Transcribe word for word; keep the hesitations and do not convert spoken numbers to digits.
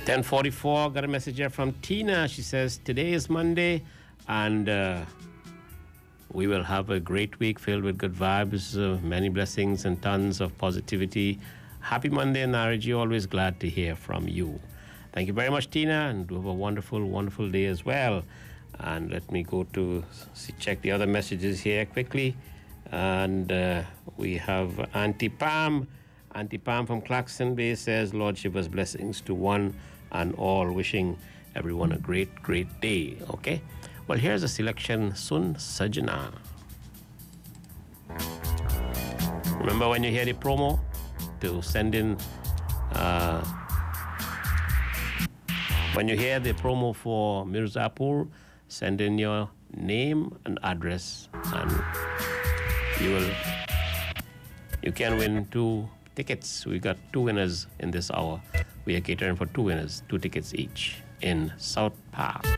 ten forty-four, got a message here from Tina. She says, today is Monday, and uh, we will have a great week filled with good vibes, uh, many blessings, and tons of positivity. Happy Monday, Naraji. Always glad to hear from you. Thank you very much, Tina, and have a wonderful, wonderful day as well. And let me go to see, check the other messages here quickly. And uh, we have Auntie Pam. Auntie Pam from Claxon Bay says, Lord, give us blessings to one and all, wishing everyone a great, great day. Okay? Well, here's a selection, Sun Sajana. Remember when you hear the promo, to send in, uh, when you hear the promo for Mirzapur, send in your name and address, and you will, you can win two tickets. We got two winners in this hour. We are catering for two winners, two tickets each in South Park.